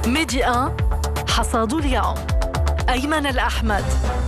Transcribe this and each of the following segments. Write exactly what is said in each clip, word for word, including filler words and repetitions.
ميديا حصاد اليوم. أيمن الأحمد.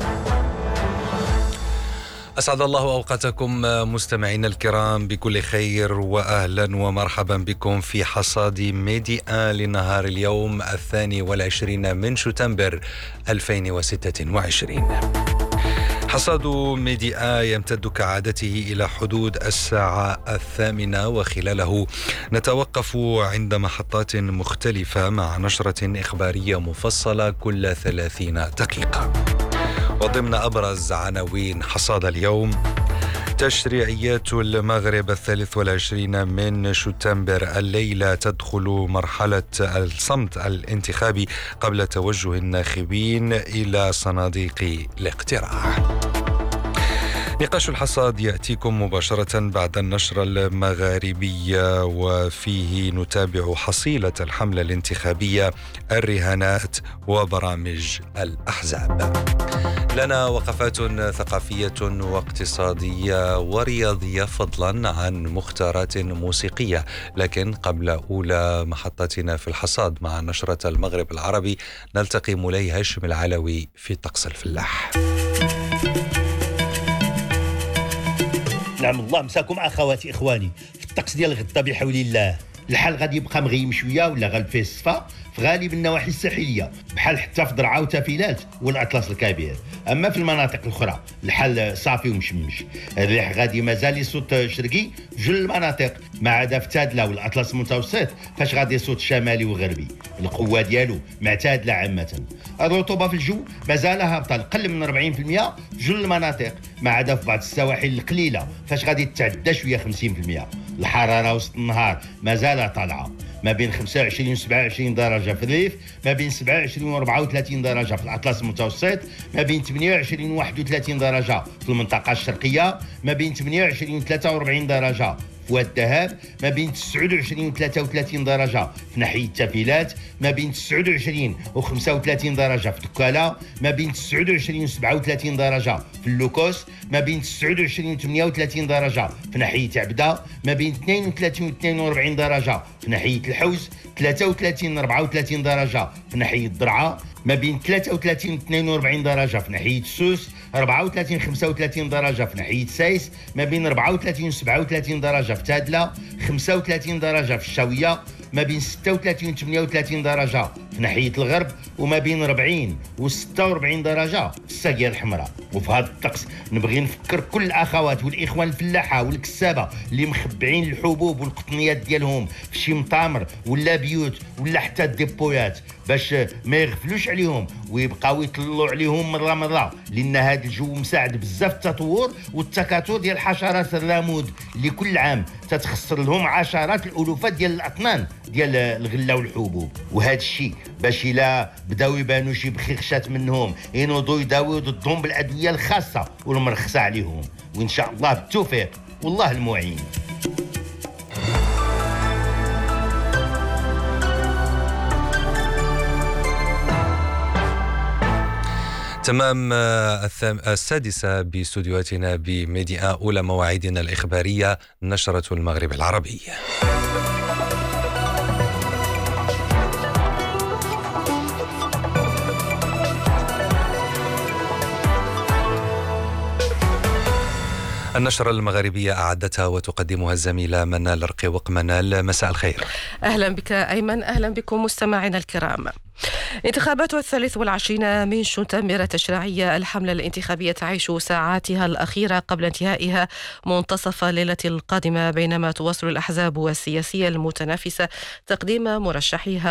أسعد الله أوقاتكم مستمعين الكرام بكل خير، وأهلا ومرحبا بكم في حصاد ميديا لنهار اليوم الثاني والعشرين من شتنبر ألفين وستة وعشرين. حصاد ميديا يمتد كعادته إلى حدود الساعة الثامنة، وخلاله نتوقف عند محطات مختلفة مع نشرة إخبارية مفصلة كل ثلاثين دقيقة. وضمن أبرز عناوين حصاد اليوم: تشريعيات المغرب الثالث والعشرين من شتنبر الليلة تدخل مرحلة الصمت الانتخابي قبل توجه الناخبين إلى صناديق الاقتراع. نقاش الحصاد يأتيكم مباشرة بعد النشرة المغاربية، وفيه نتابع حصيلة الحملة الانتخابية، الرهانات وبرامج الأحزاب. لنا وقفات ثقافية واقتصادية ورياضية، فضلا عن مختارات موسيقية. لكن قبل أولى محطتنا في الحصاد مع نشرة المغرب العربي، نلتقي مولاي هاشم العلوي في طقس الفلاح. نعم، الله مساكم اخواتي اخواني. في الطقس ديال غدا بحول الله الحال غادي يبقى مغيم شويه ولا غالب فيه الصفا في غالب النواحي الساحليه، بحال حتى في درعا وتافيلات والاطلس الكبير. اما في المناطق الاخرى الحال صافي ومشمش. الريح غادي مازال يصوت شرقي في جل المناطق، ما عدا في تادله والاطلس المتوسط فاش غادي يصوت شمالي وغربي. القوه ديالو معتدله عامه. الرطوبه في الجو مازال هابطه لقل من أربعين بالمئة في جل المناطق، ما عدا في بعض السواحل القليله فاش غادي تتعدى شويه خمسين بالمئة. الحراره وسط النهار مازال طالعه ما بين خمسة وعشرين و سبعة وعشرين درجه في الريف، ما بين سبعة وعشرين و أربعة وثلاثين درجه في الاطلس المتوسط، ما بين ثمانية وعشرين و واحد وثلاثين درجه في المنطقه الشرقيه، ما بين ثمانية وعشرين و ثلاثة وأربعين درجه في واد الذهب، ما بين تسعة وعشرين و ثلاثة وثلاثين درجه في ناحيه التافيلات، ما بين تسعة وعشرين و خمسة وثلاثين درجه في دكاله، ما بين تسعة وعشرين و سبعة وثلاثين درجه في اللوكوس، ما بين تسعة وعشرين و ثمانية وثلاثين درجه في ناحيه عبده، ما بين اثنين وثلاثين و اثنين وأربعين درجه في ناحيه الحوز، ثلاثة وثلاثين و أربعة وثلاثين درجه في ناحيه الضرعه، ما بين ثلاثة وثلاثين و اثنين وأربعين درجه في ناحيه السوس، أربعة وثلاثين و خمسة وثلاثين درجه في ناحيه سايس، ما بين أربعة وثلاثين و سبعة وثلاثين درجه في تادله، خمسة وثلاثين درجه في الشاويه، ما بين ستة وثلاثين و ثمانية وثلاثين درجه في ناحيه الغرب، وما بين أربعين و ستة وأربعين درجه في الساقيه الحمراء. وفي هذا الطقس نبغي نفكر كل الاخوات والاخوان الفلاحه والكسابه اللي مخبعين الحبوب والقطنيات ديالهم في شي مطامر ولا بيوت ولا حتى الديبويات، باش ما يغفلوش عليهم ويبقاو يطلعوا عليهم مره مره، لان هذا الجو مساعد بزاف التطور والتكاثر ديال حشرات الرامود اللي كل عام تتخسر لهم عشرات الالوفات ديال الاطنان ديال الغله والحبوب. وهذا الشيء باش الا بداو يبانوا شي بخيخشات منهم ينوضوا يداويو ضدهم بالادويه الخاصه والمرخصه عليهم، وان شاء الله بالتوفيق والله المعين. تمام السادسة باستوديوهاتنا بميديا، أولى مواعيدنا الإخبارية، نشرة المغرب العربي. النشرة المغاربية أعدتها وتقدمها الزميلة منال رقيوق. منال، مساء الخير. أهلا بك أيمن، أهلا بكم مستمعينا الكرام. انتخابات الثالث والعشرين من شتنبر تشريعية، الحملة الانتخابية تعيش ساعاتها الأخيرة قبل انتهائها منتصف الليلة القادمة، بينما تواصل الأحزاب السياسية المتنافسة تقديم مرشحيها